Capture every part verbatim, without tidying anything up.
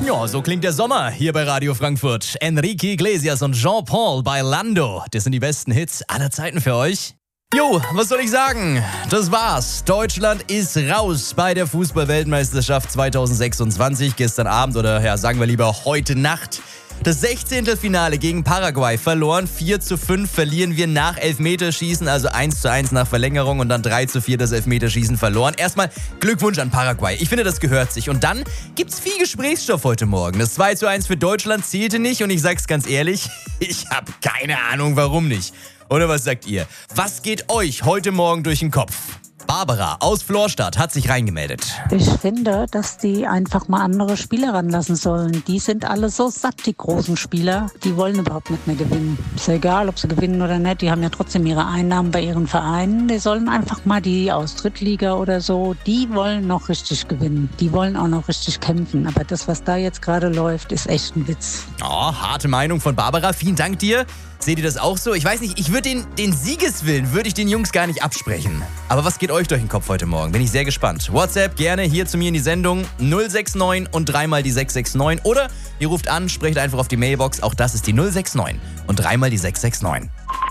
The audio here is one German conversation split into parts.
Ja, so klingt der Sommer hier bei Radio Frankfurt. Enrique Iglesias und Jean-Paul bei Lando. Das sind die besten Hits aller Zeiten für euch. Jo, was soll ich sagen? Das war's. Deutschland ist raus bei der Fußball-Weltmeisterschaft zwanzig sechsundzwanzig. Gestern Abend oder ja, sagen wir lieber heute Nacht. Das Sechzehntelfinale gegen Paraguay verloren. vier zu fünf verlieren wir nach Elfmeterschießen, also eins zu eins nach Verlängerung und dann drei zu vier das Elfmeterschießen verloren. Erstmal Glückwunsch an Paraguay. Ich finde, das gehört sich. Und dann gibt's viel Gesprächsstoff heute Morgen. Das zwei zu eins für Deutschland zählte nicht und ich sag's ganz ehrlich, ich habe keine Ahnung, warum nicht. Oder was sagt ihr? Was geht euch heute Morgen durch den Kopf? Barbara aus Florstadt hat sich reingemeldet. Ich finde, dass die einfach mal andere Spieler ranlassen sollen. Die sind alle so satt, die großen Spieler. Die wollen überhaupt nicht mehr gewinnen. Ist ja egal, ob sie gewinnen oder nicht. Die haben ja trotzdem ihre Einnahmen bei ihren Vereinen. Die sollen einfach mal die aus Drittliga oder so, die wollen noch richtig gewinnen. Die wollen auch noch richtig kämpfen. Aber das, was da jetzt gerade läuft, ist echt ein Witz. Oh, harte Meinung von Barbara. Vielen Dank dir. Seht ihr das auch so? Ich weiß nicht, ich würde den, den Siegeswillen würde ich den Jungs gar nicht absprechen. Aber was geht euch durch den Kopf heute Morgen? Bin ich sehr gespannt. WhatsApp gerne hier zu mir in die Sendung null sechs neun und dreimal die sechs sechs neun. Oder ihr ruft an, sprecht einfach auf die Mailbox. Auch das ist die null sechs neun und dreimal die sechs sechs neun.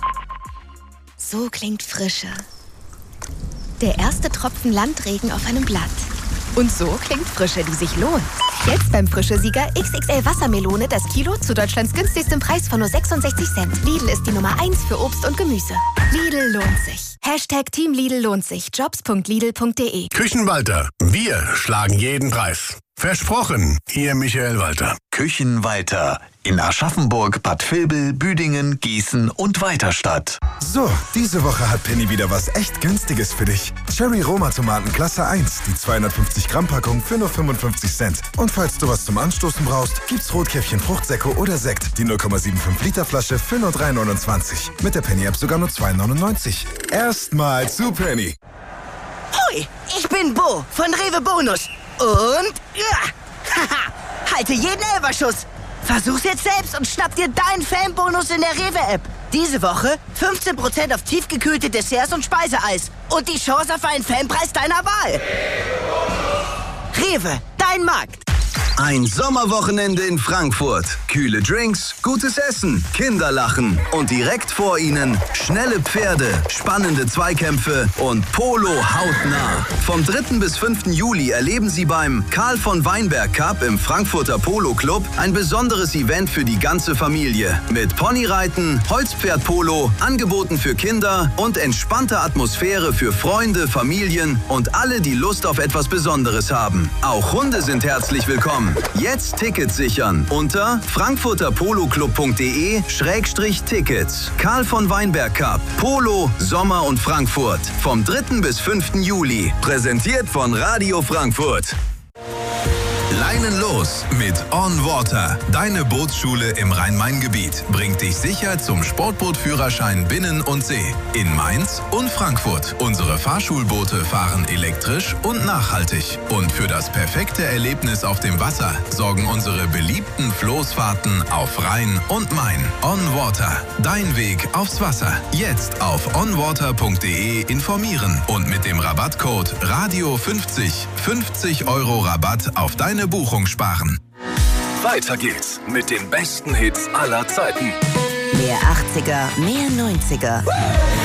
So klingt Frische. Der erste Tropfen Landregen auf einem Blatt. Und so klingt Frische, die sich lohnt. Jetzt beim Frische-Sieger X X L Wassermelone das Kilo zu Deutschlands günstigstem Preis von nur sechsundsechzig Cent. Lidl ist die Nummer eins für Obst und Gemüse. Lidl lohnt sich. Hashtag Team Lidl lohnt sich. Jobs punkt lidl punkt de. Küchenwalter. Wir schlagen jeden Preis. Versprochen, Ihr Michael Walter. Küchenwalter in Aschaffenburg, Bad Vilbel, Büdingen, Gießen und Weiterstadt. So, diese Woche hat Penny wieder was echt Günstiges für dich. Cherry Roma Tomaten Klasse eins, die zweihundertfünfzig Gramm Packung für nur fünfundfünfzig Cent. Und falls du was zum Anstoßen brauchst, gibt's Rotkäppchen Fruchtsäcke oder Sekt, die null Komma fünfundsiebzig Liter Flasche für nur drei neunundzwanzig. Mit der Penny App sogar nur zwei neunundneunzig. Erstmal zu Penny. Hoi, ich bin Bo von Rewe Bonus. Und ja, haha, halte jeden Elferschuss. Versuch's jetzt selbst und schnapp dir deinen Fanbonus in der Rewe-App. Diese Woche fünfzehn Prozent auf tiefgekühlte Desserts und Speiseeis. Und die Chance auf einen Fanpreis deiner Wahl. Rewe, dein Markt. Ein Sommerwochenende in Frankfurt. Kühle Drinks, gutes Essen, Kinderlachen und direkt vor Ihnen schnelle Pferde, spannende Zweikämpfe und Polo hautnah. Vom dritten bis fünften Juli erleben Sie beim Karl von Weinberg Cup im Frankfurter Polo Club ein besonderes Event für die ganze Familie. Mit Ponyreiten, Holzpferdpolo, Angeboten für Kinder und entspannter Atmosphäre für Freunde, Familien und alle, die Lust auf etwas Besonderes haben. Auch Hunde sind herzlich willkommen. Jetzt Tickets sichern unter frankfurterpoloclub punkt de Schrägstrich Tickets. Karl von Weinberg Cup. Polo, Sommer und Frankfurt. Vom dritten bis fünften Juli. Präsentiert von Radio Frankfurt. Leinen los mit On Water. Deine Bootsschule im Rhein-Main-Gebiet bringt dich sicher zum Sportbootführerschein Binnen und See. In Mainz und Frankfurt. Unsere Fahrschulboote fahren elektrisch und nachhaltig. Und für das perfekte Erlebnis auf dem Wasser sorgen unsere beliebten Floßfahrten auf Rhein und Main. On Water. Dein Weg aufs Wasser. Jetzt auf onwater punkt de informieren und mit dem Rabattcode Radio fünfzig fünfzig Euro Rabatt auf deine Buchung sparen. Weiter geht's mit den besten Hits aller Zeiten. Mehr achtziger, mehr neunziger.